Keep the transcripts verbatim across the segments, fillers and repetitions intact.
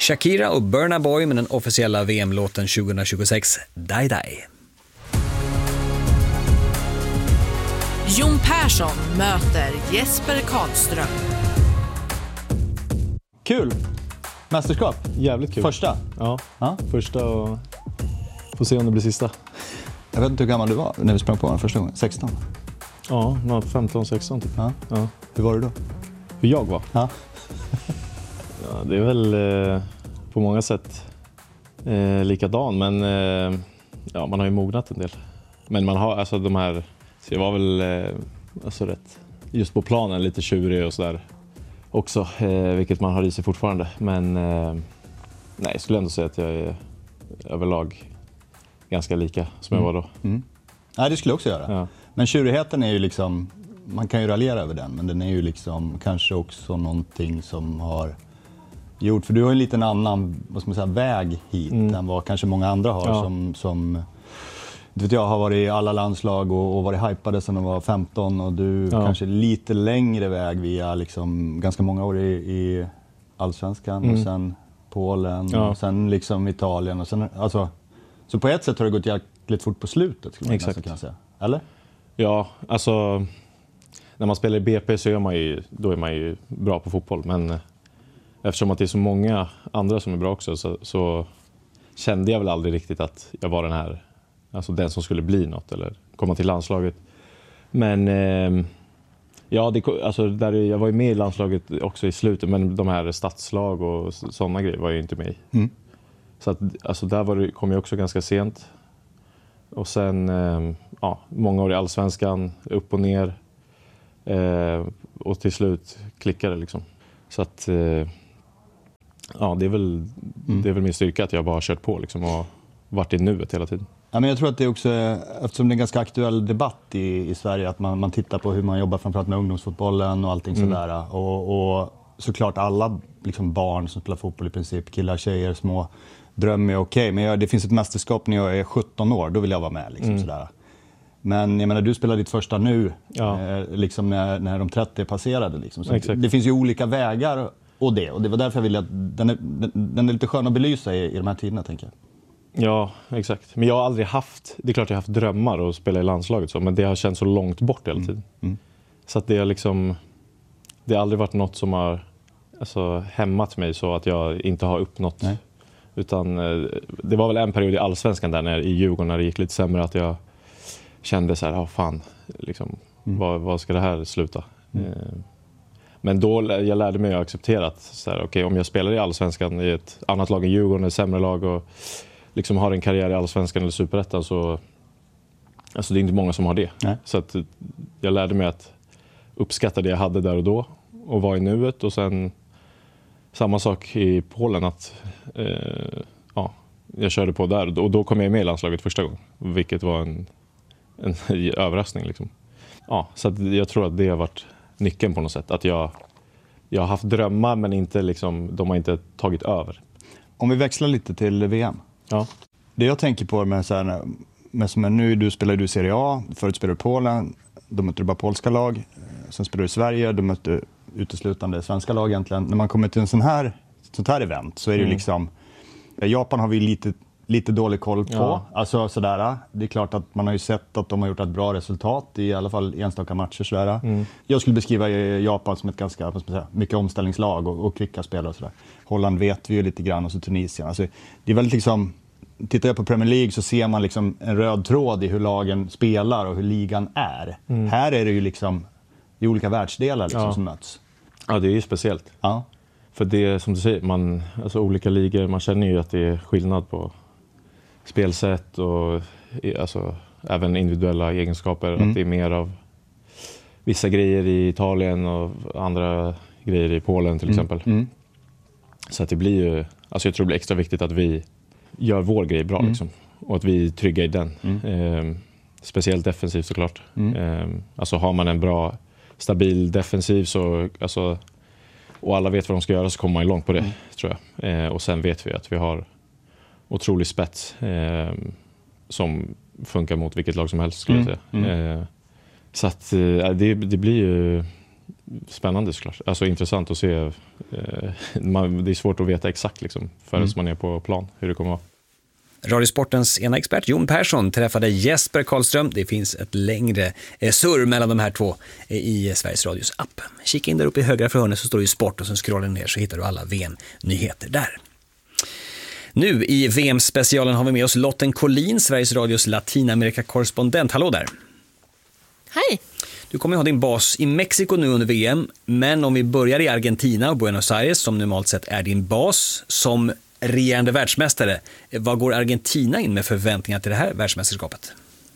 Shakira och Burna Boy med den officiella V M-låten tjugohundratjugosex, Die Die. Jon Persson möter Jesper Karlström. Kul! Mästerskap. Jävligt kul. Första? Ja, ja. första och får se om det blir sista. Jag vet inte hur gammal du var när vi sprang på den första gången. sexton? Ja, femton sexton typ. Ja. Ja. Hur var du då? Hur jag var? Ja. Ja, det är väl eh, på många sätt eh, likadan, men eh, ja, man har ju mognat en del. Men man har alltså de här, så jag var väl eh, alltså rätt just på planen lite tjurig och sådär också, eh, vilket man har i sig fortfarande. Men eh, nej, jag skulle ändå säga att jag är överlag ganska lika som mm. jag var då. Mm. Nej, det skulle jag också göra. Ja. Men tjurigheten är ju liksom, man kan ju raljera över den, men den är ju liksom kanske också någonting som har gjort, för du har en liten annan, vad ska man säga, väg hit mm. än vad kanske många andra har ja. som, som du vet, jag har varit i alla landslag och, och varit hypade sedan de var femton, och du ja. kanske lite längre väg via liksom ganska många år i, i Allsvenskan mm. och sen Polen ja. och sen liksom Italien och sen, alltså, så på ett sätt har det gått jäkligt fort på slutet, skulle man nästan kunna säga. Eller? Ja, alltså när man spelar i B P så är man ju, då är man ju bra på fotboll, men eftersom att det är så många andra som är bra också, så, så kände jag väl aldrig riktigt att jag var den här, alltså den som skulle bli något eller komma till landslaget. Men eh, ja, det, alltså där, jag var ju med i landslaget också i slutet, men de här stadslag och sådana grejer var jag ju inte med i. Mm. Så att, alltså där var det, kom jag också ganska sent. Och sen eh, ja, många år i Allsvenskan, upp och ner. Eh, och till slut klickade det liksom. Så att eh, ja, det är väl mm. det är väl min styrka att jag bara har kört på liksom och varit i nuet hela tiden. Ja, men jag tror att det är också, eftersom det är en ganska aktuell debatt i, i Sverige, att man, man tittar på hur man jobbar framförallt med ungdomsfotbollen och allting mm. sådär. Och, och såklart alla liksom barn som spelar fotboll i princip, killar, tjejer, små, drömmer är okej. Okay. Men jag, det finns ett mästerskap när jag är sjutton år, då vill jag vara med liksom mm. sådär. Men jag menar, du spelar ditt första nu, ja. eh, liksom när, när de trettio passerade. Liksom. Så det, det finns ju olika vägar och det. Och det var därför jag ville att den är, den, den är lite skön att belysa i, i de här tiderna, tänker jag. Ja, exakt. Men jag har aldrig haft, det är klart jag har haft drömmar att spela i landslaget så, men det har känts så långt bort hela tiden. Mm. Mm. Så att det har liksom, det har aldrig varit något som har alltså, hämmat mig så att jag inte har uppnått. Nej. Utan det var väl en period i Allsvenskan där när, i Djurgården när det gick lite sämre, att jag kände så här, ja fan, liksom, mm. vad, vad ska det här sluta? Mm. Eh, men då jag lärde mig att acceptera att så här, okay, om jag spelar i Allsvenskan i ett annat lag än Djurgården, ett sämre lag, och liksom har en karriär i Allsvenskan eller Superettan, så alltså det är inte många som har det. Nej. Så att jag lärde mig att uppskatta det jag hade där och då och vara i nuet. Och sen samma sak i Polen, att eh, ja, jag körde på där och då kom jag med i landslaget första gången, vilket var en, en överraskning liksom. Ja, så att jag tror att det har varit nyckeln på något sätt, att jag, jag har haft drömmar men inte liksom, de har inte tagit över. Om vi växlar lite till V M. Ja. Det jag tänker på med, så här, med som är nu, du spelar du i Serie A, förut spelade du i Polen, då mötte du bara polska lag, sen spelade du i Sverige, då mötte du uteslutande svenska lag egentligen. När man kommer till en sån här, sånt här event så är det mm. liksom, Japan har vi lite, lite dålig koll på, ja. Alltså sådär, det är klart att man har ju sett att de har gjort ett bra resultat i alla fall enstaka matcher sådär. Mm. Jag skulle beskriva Japan som ett ganska, vad ska man säga, mycket omställningslag och, och kvicka spelare och sådär. Holland vet vi ju lite grann, och så Tunisien. Alltså, det är väldigt liksom, tittar jag på Premier League så ser man liksom en röd tråd i hur lagen spelar och hur ligan är. Mm. Här är det ju liksom i olika världsdelar liksom, ja. som möts. Ja, det är ju speciellt. Ja. För det som du säger, man, alltså olika ligor, man känner ju att det är skillnad på spelsätt och alltså, även individuella egenskaper. Mm. Att det är mer av vissa grejer i Italien och andra grejer i Polen till mm. exempel. Mm. Så att det blir ju, alltså jag tror det blir extra viktigt att vi gör vår grej bra mm. liksom, och att vi tryggar i den. Mm. Eh, speciellt defensivt såklart. Mm. Eh, alltså har man en bra, stabil defensiv så, alltså, och alla vet vad de ska göra, så kommer man ju långt på det mm. tror jag. Eh, och sen vet vi att vi har otrolig spets eh, som funkar mot vilket lag som helst skulle jag säga. Mm. Mm. Eh, så att eh, det, det blir ju spännande såklart. Alltså intressant att se. Eh, man, det är svårt att veta exakt liksom, förrän mm. man är på plan hur det kommer att vara. Radiosportens ena expert Jon Persson träffade Jesper Karlström. Det finns ett längre eh, surr mellan de här två eh, i Sveriges Radios app. Kika in där uppe i högra för hörnet så står det ju sport och sen scrollar ner så hittar du alla V M-nyheter där. Nu i V M-specialen har vi med oss Lotten Collin, Sveriges Radios Latinamerika-korrespondent. Hallå där! Hej! Du kommer ha din bas i Mexiko nu under V M, men om vi börjar i Argentina och Buenos Aires som normalt sett är din bas som regerande världsmästare. Vad går Argentina in med förväntningar till det här världsmästerskapet?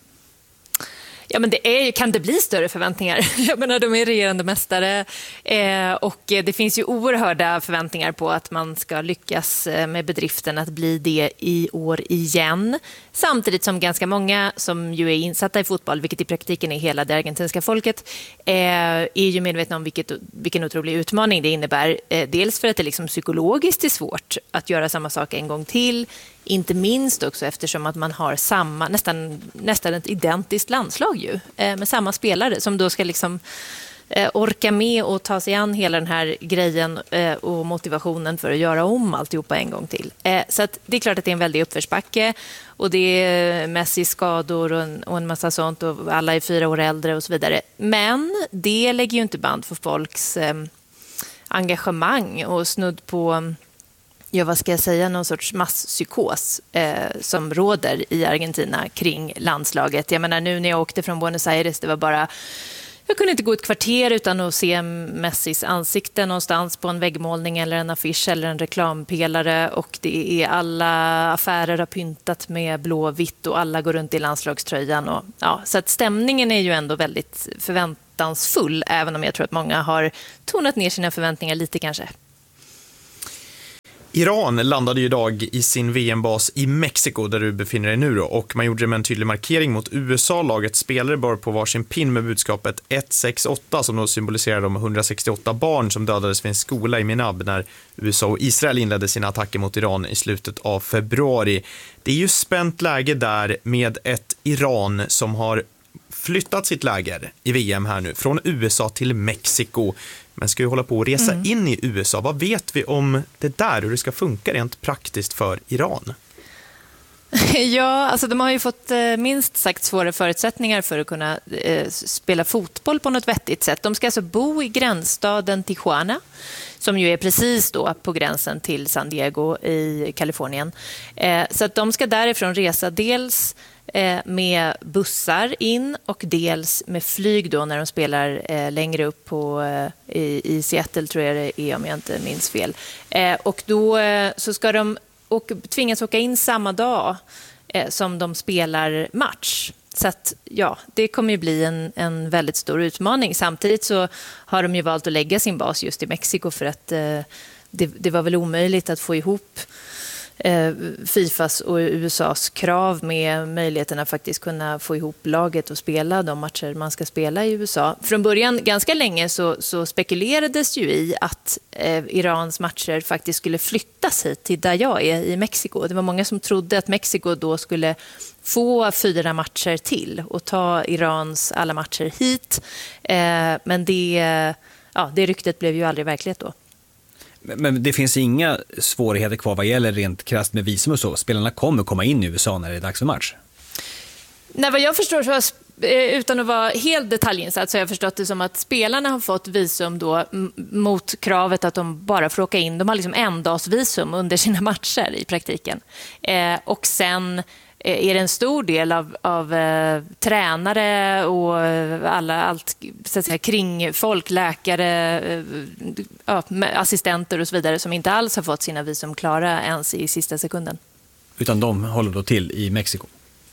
Ja, men det är, kan det bli större förväntningar? Jag menar, de är regerande mästare eh, och det finns ju oerhörda förväntningar på att man ska lyckas med bedriften att bli det i år igen. Samtidigt som ganska många som ju är insatta i fotboll, vilket i praktiken är hela det argentinska folket, eh, är ju medvetna om vilket, vilken otrolig utmaning det innebär. Eh, dels för att det liksom psykologiskt är svårt att göra samma sak en gång till. Inte minst också eftersom att man har samma, nästan, nästan ett identiskt landslag ju, eh, med samma spelare som då ska liksom eh, orka med och ta sig an hela den här grejen eh, och motivationen för att göra om alltihopa en gång till. Eh, så att det är klart att det är en väldig uppförsbacke och det är Messi skador och en, och en massa sånt och alla är fyra år äldre och så vidare. Men det lägger ju inte band för folks eh, engagemang och snudd på... Ja, vad ska jag säga, någon sorts masspsykos eh, som råder i Argentina kring landslaget. Jag menar, nu när jag åkte från Buenos Aires, det var bara... Jag kunde inte gå ett kvarter utan att se Messis ansikte någonstans på en väggmålning eller en affisch eller en reklampelare. Och det är alla affärer har pyntat med blåvitt och alla går runt i landslagströjan. Och, ja, så att stämningen är ju ändå väldigt förväntansfull, även om jag tror att många har tonat ner sina förväntningar lite kanske. Iran landade ju idag i sin V M-bas i Mexiko där du befinner dig nu då, och man gjorde det med en tydlig markering mot U S A. Lagets spelare bar på varsin pin med budskapet ett sex åtta som då symboliserar de hundrasextioåtta barn som dödades vid en skola i Minab när U S A och Israel inledde sina attacker mot Iran i slutet av februari. Det är ju spänt läge där med ett Iran som har flyttat sitt läger i V M här nu från U S A till Mexiko. Men ska ju hålla på att resa mm. in i U S A. Vad vet vi om det där, hur det ska funka rent praktiskt för Iran? Ja, alltså de har ju fått eh, minst sagt svåra förutsättningar för att kunna eh, spela fotboll på något vettigt sätt. De ska alltså bo i gränsstaden Tijuana, som ju är precis då på gränsen till San Diego i Kalifornien. Eh, så att de ska därifrån resa dels eh, med bussar in och dels med flyg då när de spelar eh, längre upp på, eh, i, i Seattle tror jag det är om jag inte minns fel. Eh, och då eh, så ska de och tvingas åka in samma dag eh, som de spelar match. Så att, ja, det kommer ju bli en, en väldigt stor utmaning. Samtidigt så har de ju valt att lägga sin bas just i Mexiko för att eh, det, det var väl omöjligt att få ihop eh, Fifas och U S A:s krav med möjligheten att faktiskt kunna få ihop laget och spela de matcher man ska spela i U S A. Från början, ganska länge, så, så spekulerades ju i att eh, Irans matcher faktiskt skulle flyttas hit till där jag är i Mexiko. Det var många som trodde att Mexiko då skulle få fyra matcher till och ta Irans alla matcher hit. Eh, men det, ja, det ryktet blev ju aldrig verklighet då. Men det finns inga svårigheter kvar vad gäller rent krasst med visum och så. Spelarna kommer komma in i U S A när det är dags för match. Nej, vad jag förstår så, utan att vara helt detaljinsatt, så har jag förstått det som att spelarna har fått visum då mot kravet att de bara får åka in. De har liksom en dags visum under sina matcher i praktiken. Eh, och sen är det en stor del av, av eh, tränare och alla, allt så att säga, kring folk, läkare, eh, ja, assistenter och så vidare som inte alls har fått sina visum klara ens i sista sekunden. Utan de håller då till i Mexiko?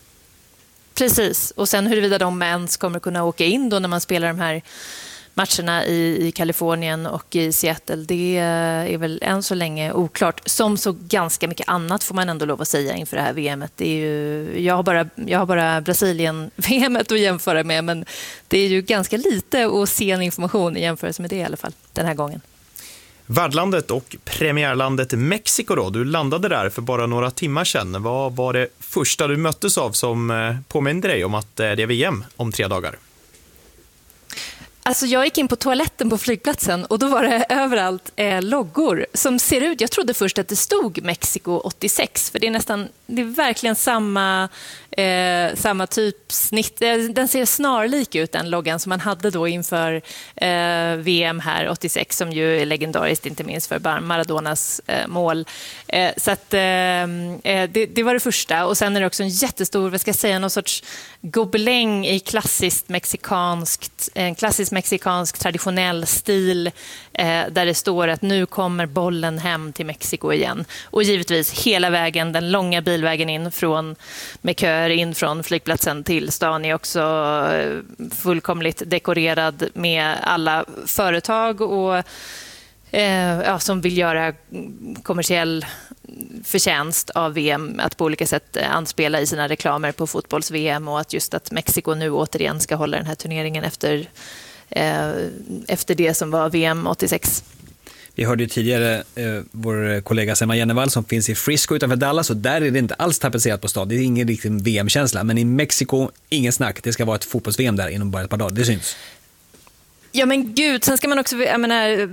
Precis, och sen huruvida de ens kommer kunna åka in då när man spelar de här matcherna i, i Kalifornien och i Seattle, det är väl än så länge oklart. Som så ganska mycket annat får man ändå lov att säga inför det här V M:et. Det är ju, jag har bara, jag har bara Brasilien-V M:et att jämföra med, men det är ju ganska lite och sen information i jämförelse med det i alla fall den här gången. Värdlandet och premiärlandet Mexiko då, du landade där för bara några timmar sedan. Vad var det första du möttes av som påminner dig om att det är V M om tre dagar? Alltså jag gick in på toaletten på flygplatsen och då var det överallt eh, loggor som ser ut, jag trodde först att det stod Mexiko åttiosex, för det är nästan, det är verkligen samma, eh, samma typ snitt, den ser snarlik ut, den loggan som man hade då inför eh, V M här åttiosex, som ju är legendariskt, inte minst för Maradonas eh, mål. Eh, så att eh, det, det var det första, och sen är det också en jättestor, vad ska jag säga, någon sorts gobeläng i klassiskt mexikanskt, en klassisk mexikansk traditionell stil eh, där det står att nu kommer bollen hem till Mexiko igen. Och givetvis hela vägen, den långa bilvägen in från med köer in från flygplatsen till stan är också eh, fullkomligt dekorerad med alla företag och eh, ja, som vill göra kommersiell förtjänst av V M, att på olika sätt anspela i sina reklamer på fotbolls-V M, och att just att Mexiko nu återigen ska hålla den här turneringen efter, eh, efter det som var V M åttiosex. Vi hörde ju tidigare eh, vår kollega Selma Jennevall som finns i Frisco utanför Dallas, och där är det inte alls tapetserat på stad. Det är ingen riktig V M-känsla, men i Mexiko, ingen snack. Det ska vara ett fotbolls-V M där inom bara ett par dagar, det syns. Ja men gud, sen ska man också, jag menar,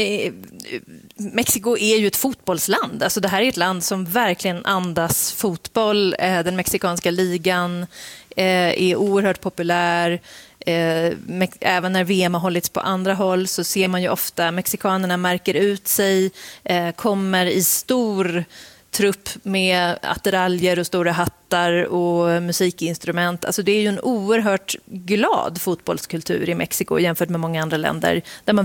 Mexiko är ju ett fotbollsland. Alltså det här är ett land som verkligen andas fotboll. Den mexikanska ligan är oerhört populär. Även när V M har hållits på andra håll så ser man ju ofta mexikanerna märker ut sig, kommer i stor trupp med attiraljer och stora hattar och musikinstrument. Alltså det är ju en oerhört glad fotbollskultur i Mexiko jämfört med många andra länder där man